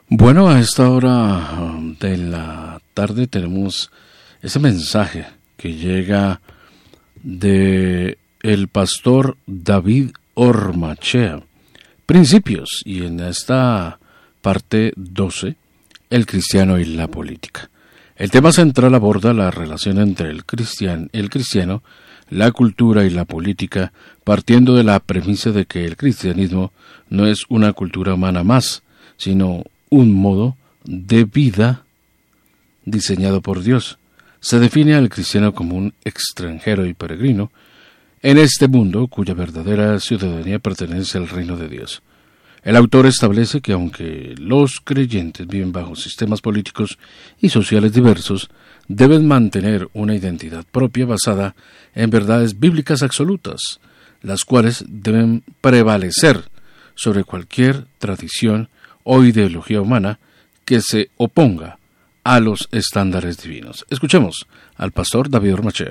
Bueno, a esta hora de la tarde tenemos ese mensaje que llega de el pastor David Ormachea, Principios, y en esta parte 12, el cristiano y la política. El tema central aborda la relación entre el cristiano, la cultura y la política, partiendo de la premisa de que el cristianismo no es una cultura humana más, sino un modo de vida diseñado por Dios. Se define al cristiano como un extranjero y peregrino en este mundo cuya verdadera ciudadanía pertenece al reino de Dios. El autor establece que aunque los creyentes viven bajo sistemas políticos y sociales diversos, deben mantener una identidad propia basada en verdades bíblicas absolutas, las cuales deben prevalecer sobre cualquier tradición o ideología humana que se oponga a los estándares divinos. Escuchemos al pastor David Ormachea.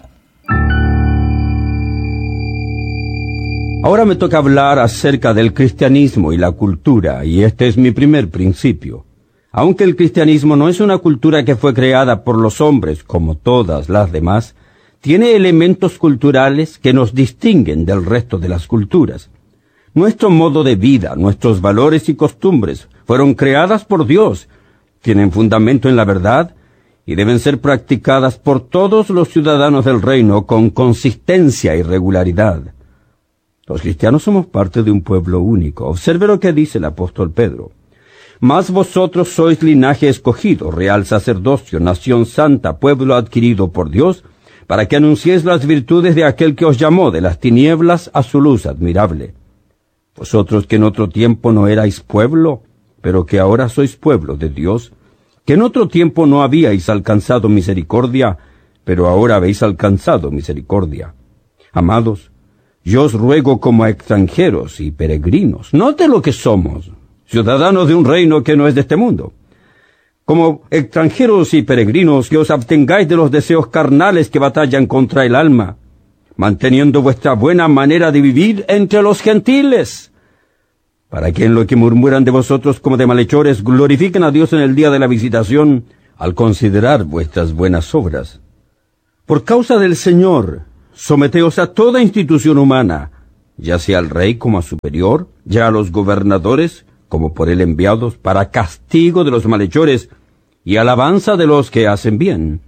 Ahora me toca hablar acerca del cristianismo y la cultura, y este es mi primer principio. Aunque el cristianismo no es una cultura que fue creada por los hombres como todas las demás, tiene elementos culturales que nos distinguen del resto de las culturas. Nuestro modo de vida, nuestros valores y costumbres fueron creadas por Dios, tienen fundamento en la verdad y deben ser practicadas por todos los ciudadanos del reino con consistencia y regularidad. Los cristianos somos parte de un pueblo único. Observe lo que dice el apóstol Pedro. Mas vosotros sois linaje escogido, real sacerdocio, nación santa, pueblo adquirido por Dios, para que anunciéis las virtudes de aquel que os llamó de las tinieblas a su luz admirable. Vosotros que en otro tiempo no erais pueblo, pero que ahora sois pueblo de Dios, que en otro tiempo no habíais alcanzado misericordia, pero ahora habéis alcanzado misericordia. Amados, yo os ruego como a extranjeros y peregrinos, note lo que somos, ciudadanos de un reino que no es de este mundo. Como extranjeros y peregrinos, que os abstengáis de los deseos carnales que batallan contra el alma, manteniendo vuestra buena manera de vivir entre los gentiles, para que en lo que murmuran de vosotros como de malhechores glorifiquen a Dios en el día de la visitación, al considerar vuestras buenas obras. Por causa del Señor, someteos a toda institución humana, ya sea al rey como a superior, ya a los gobernadores como por él enviados, para castigo de los malhechores y alabanza de los que hacen bien.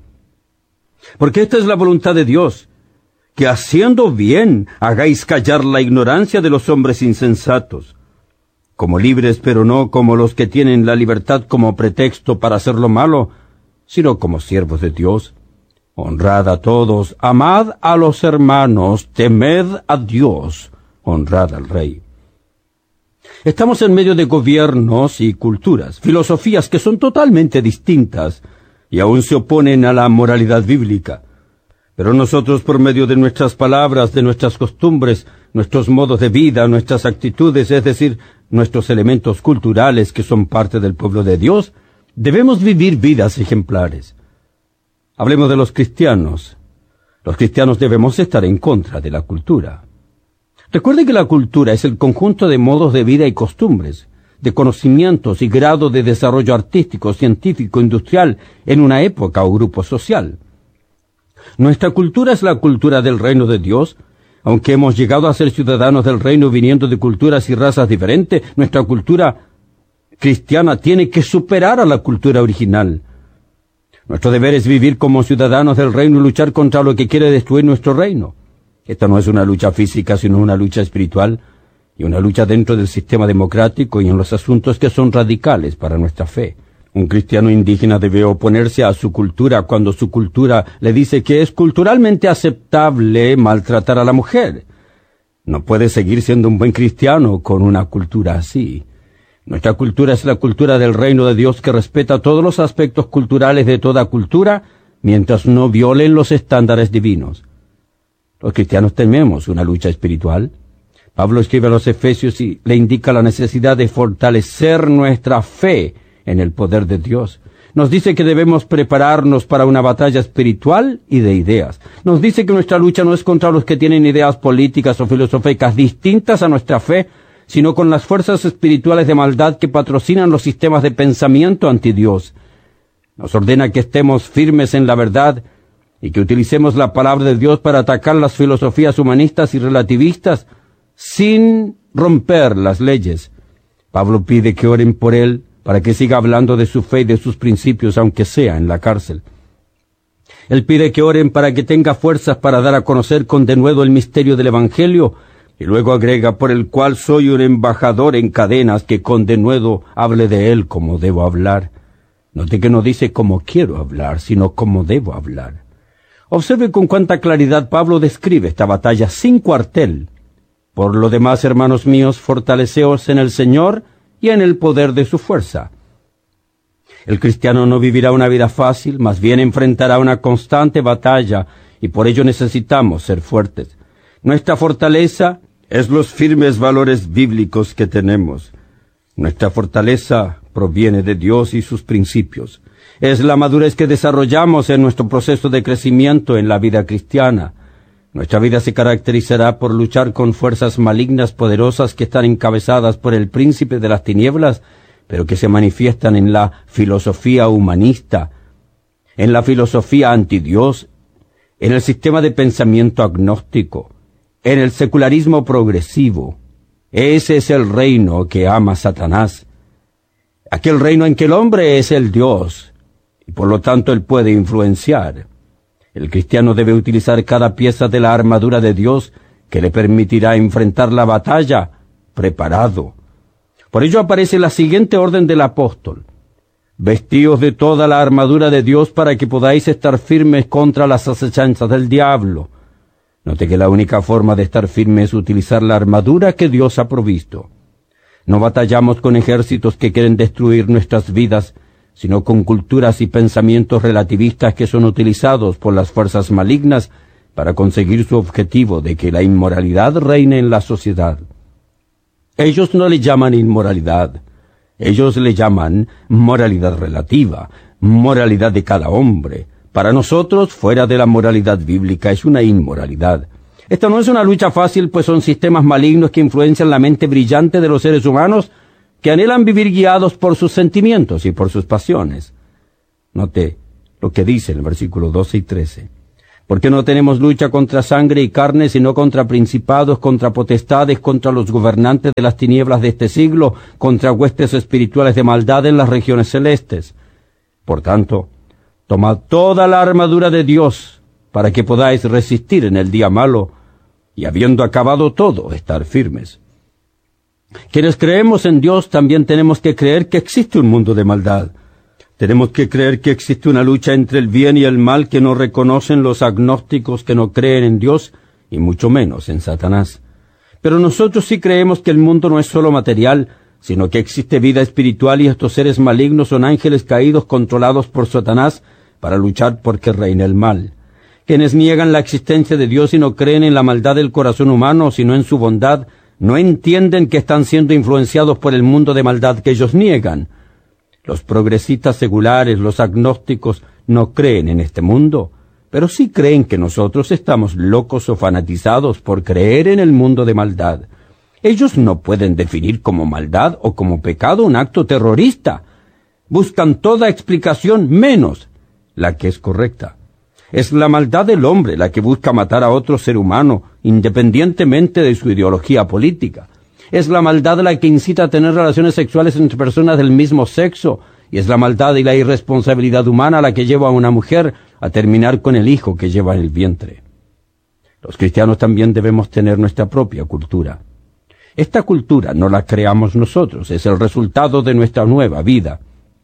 Porque esta es la voluntad de Dios, que haciendo bien hagáis callar la ignorancia de los hombres insensatos, como libres pero no como los que tienen la libertad como pretexto para hacer lo malo, sino como siervos de Dios. Honrad a todos, amad a los hermanos, temed a Dios, honrad al Rey. Estamos en medio de gobiernos y culturas, filosofías que son totalmente distintas y aún se oponen a la moralidad bíblica. Pero nosotros, por medio de nuestras palabras, de nuestras costumbres, nuestros modos de vida, nuestras actitudes, es decir, nuestros elementos culturales que son parte del pueblo de Dios, debemos vivir vidas ejemplares. Hablemos de los cristianos. Los cristianos debemos estar en contra de la cultura. Recuerde que la cultura es el conjunto de modos de vida y costumbres, de conocimientos y grado de desarrollo artístico, científico, industrial en una época o grupo social. Nuestra cultura es la cultura del reino de Dios. Aunque hemos llegado a ser ciudadanos del reino viniendo de culturas y razas diferentes, nuestra cultura cristiana tiene que superar a la cultura original. Nuestro deber es vivir como ciudadanos del reino y luchar contra lo que quiere destruir nuestro reino. Esta no es una lucha física, sino una lucha espiritual y una lucha dentro del sistema democrático y en los asuntos que son radicales para nuestra fe. Un cristiano indígena debe oponerse a su cultura cuando su cultura le dice que es culturalmente aceptable maltratar a la mujer. No puede seguir siendo un buen cristiano con una cultura así. Nuestra cultura es la cultura del reino de Dios que respeta todos los aspectos culturales de toda cultura mientras no violen los estándares divinos. Los cristianos tememos una lucha espiritual. Pablo escribe a los Efesios y le indica la necesidad de fortalecer nuestra fe en el poder de Dios. Nos dice que debemos prepararnos para una batalla espiritual y de ideas. Nos dice que nuestra lucha no es contra los que tienen ideas políticas o filosóficas distintas a nuestra fe, sino con las fuerzas espirituales de maldad que patrocinan los sistemas de pensamiento anti Dios. Nos ordena que estemos firmes en la verdad y que utilicemos la palabra de Dios para atacar las filosofías humanistas y relativistas sin romper las leyes. Pablo pide que oren por él para que siga hablando de su fe y de sus principios, aunque sea en la cárcel. Él pide que oren para que tenga fuerzas para dar a conocer con denuedo el misterio del Evangelio, y luego agrega, por el cual soy un embajador en cadenas, que con denuedo hable de él como debo hablar. Note que no dice como quiero hablar, sino como debo hablar. Observe con cuánta claridad Pablo describe esta batalla sin cuartel. Por lo demás, hermanos míos, fortaleceos en el Señor y en el poder de su fuerza. El cristiano no vivirá una vida fácil, más bien enfrentará una constante batalla, y por ello necesitamos ser fuertes. Nuestra fortaleza es los firmes valores bíblicos que tenemos. Nuestra fortaleza proviene de Dios y sus principios. Es la madurez que desarrollamos en nuestro proceso de crecimiento en la vida cristiana. Nuestra vida se caracterizará por luchar con fuerzas malignas poderosas que están encabezadas por el príncipe de las tinieblas, pero que se manifiestan en la filosofía humanista, en la filosofía antidios, en el sistema de pensamiento agnóstico, en el secularismo progresivo. Ese es el reino que ama Satanás. Aquel reino en que el hombre es el Dios, y por lo tanto él puede influenciar. El cristiano debe utilizar cada pieza de la armadura de Dios que le permitirá enfrentar la batalla preparado. Por ello aparece la siguiente orden del apóstol: vestíos de toda la armadura de Dios para que podáis estar firmes contra las acechanzas del diablo. Note que la única forma de estar firme es utilizar la armadura que Dios ha provisto. No batallamos con ejércitos que quieren destruir nuestras vidas, sino con culturas y pensamientos relativistas que son utilizados por las fuerzas malignas para conseguir su objetivo de que la inmoralidad reine en la sociedad. Ellos no le llaman inmoralidad, ellos le llaman moralidad relativa, moralidad de cada hombre. Para nosotros, fuera de la moralidad bíblica, es una inmoralidad. Esta no es una lucha fácil, pues son sistemas malignos que influencian la mente brillante de los seres humanos, que anhelan vivir guiados por sus sentimientos y por sus pasiones. Note lo que dice el versículo 12 y 13. Porque no tenemos lucha contra sangre y carne, sino contra principados, contra potestades, contra los gobernantes de las tinieblas de este siglo, contra huestes espirituales de maldad en las regiones celestes. Por tanto, tomad toda la armadura de Dios, para que podáis resistir en el día malo, y habiendo acabado todo, estar firmes. Quienes creemos en Dios también tenemos que creer que existe un mundo de maldad. Tenemos que creer que existe una lucha entre el bien y el mal que no reconocen los agnósticos que no creen en Dios, y mucho menos en Satanás. Pero nosotros sí creemos que el mundo no es solo material, sino que existe vida espiritual, y estos seres malignos son ángeles caídos controlados por Satanás para luchar porque reine el mal. Quienes niegan la existencia de Dios y no creen en la maldad del corazón humano, sino en su bondad, no entienden que están siendo influenciados por el mundo de maldad que ellos niegan. Los progresistas seculares, los agnósticos, no creen en este mundo, pero sí creen que nosotros estamos locos o fanatizados por creer en el mundo de maldad. Ellos no pueden definir como maldad o como pecado un acto terrorista. Buscan toda explicación menos la que es correcta. Es la maldad del hombre la que busca matar a otro ser humano, independientemente de su ideología política. Es la maldad la que incita a tener relaciones sexuales entre personas del mismo sexo, y es la maldad y la irresponsabilidad humana la que lleva a una mujer a terminar con el hijo que lleva en el vientre. Los cristianos también debemos tener nuestra propia cultura. Esta cultura no la creamos nosotros, es el resultado de nuestra nueva vida.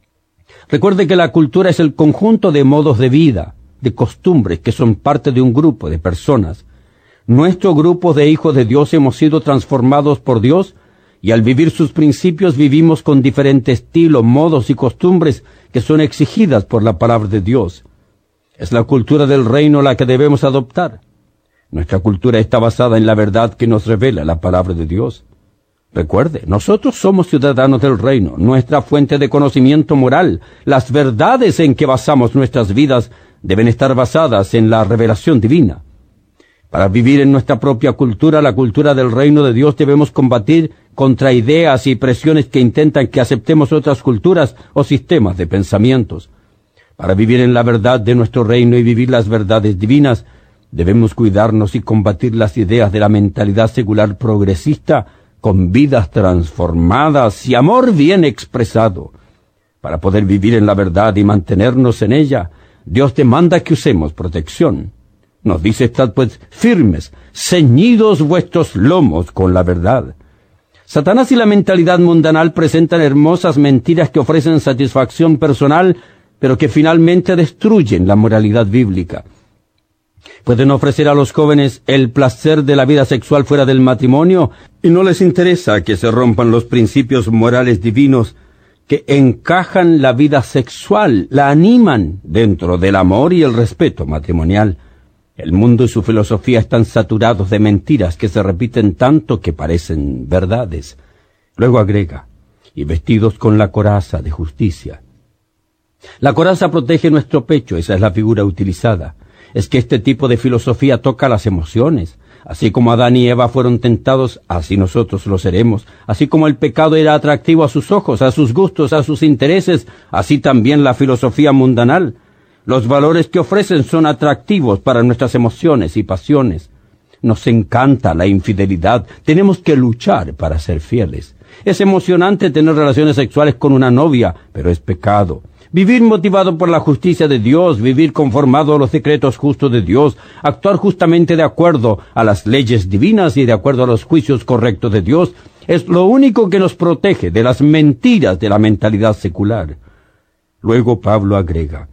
Recuerde que la cultura es el conjunto de modos de vida, de costumbres que son parte de un grupo de personas. Nuestro grupo de hijos de Dios hemos sido transformados por Dios, y al vivir sus principios vivimos con diferente estilo, modos y costumbres que son exigidas por la palabra de Dios. Es la cultura del reino la que debemos adoptar. Nuestra cultura está basada en la verdad que nos revela la palabra de Dios. Recuerde, nosotros somos ciudadanos del reino. Nuestra fuente de conocimiento moral, las verdades en que basamos nuestras vidas, deben estar basadas en la revelación divina. Para vivir en nuestra propia cultura, la cultura del reino de Dios, debemos combatir contra ideas y presiones que intentan que aceptemos otras culturas o sistemas de pensamientos. Para vivir en la verdad de nuestro reino y vivir las verdades divinas, debemos cuidarnos y combatir las ideas de la mentalidad secular progresista con vidas transformadas y amor bien expresado. Para poder vivir en la verdad y mantenernos en ella, Dios demanda que usemos protección. Nos dice: estad pues firmes, ceñidos vuestros lomos con la verdad. Satanás y la mentalidad mundanal presentan hermosas mentiras que ofrecen satisfacción personal, pero que finalmente destruyen la moralidad bíblica. Pueden ofrecer a los jóvenes el placer de la vida sexual fuera del matrimonio y no les interesa que se rompan los principios morales divinos que encajan la vida sexual, la animan dentro del amor y el respeto matrimonial. El mundo y su filosofía están saturados de mentiras que se repiten tanto que parecen verdades. Luego agrega: y vestidos con la coraza de justicia. La coraza protege nuestro pecho, esa es la figura utilizada. Es que este tipo de filosofía toca las emociones. Así como Adán y Eva fueron tentados, así nosotros lo seremos. Así como el pecado era atractivo a sus ojos, a sus gustos, a sus intereses, así también la filosofía mundanal. Los valores que ofrecen son atractivos para nuestras emociones y pasiones. Nos encanta la infidelidad. Tenemos que luchar para ser fieles. Es emocionante tener relaciones sexuales con una novia, pero es pecado. Vivir motivado por la justicia de Dios, vivir conformado a los decretos justos de Dios, actuar justamente de acuerdo a las leyes divinas y de acuerdo a los juicios correctos de Dios, es lo único que nos protege de las mentiras de la mentalidad secular. Luego Pablo agrega: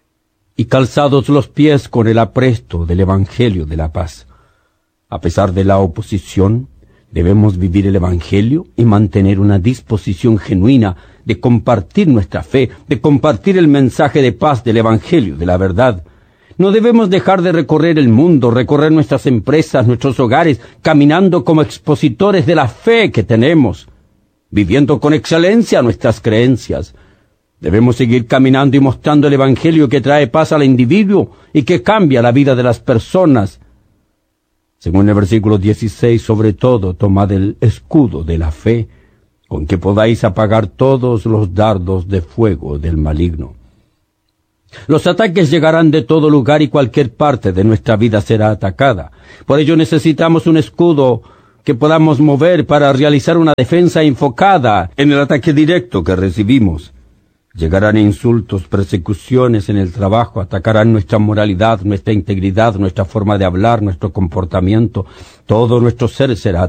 y calzados los pies con el apresto del Evangelio de la paz. A pesar de la oposición, debemos vivir el Evangelio y mantener una disposición genuina de compartir nuestra fe, de compartir el mensaje de paz del Evangelio, de la verdad. No debemos dejar de recorrer el mundo, recorrer nuestras empresas, nuestros hogares, caminando como expositores de la fe que tenemos, viviendo con excelencia nuestras creencias. Debemos seguir caminando y mostrando el Evangelio que trae paz al individuo y que cambia la vida de las personas. Según el versículo 16, sobre todo, tomad el escudo de la fe, con que podáis apagar todos los dardos de fuego del maligno. Los ataques llegarán de todo lugar y cualquier parte de nuestra vida será atacada. Por ello necesitamos un escudo que podamos mover para realizar una defensa enfocada en el ataque directo que recibimos. Llegarán insultos, persecuciones en el trabajo, atacarán nuestra moralidad, nuestra integridad, nuestra forma de hablar, nuestro comportamiento. Todo nuestro ser será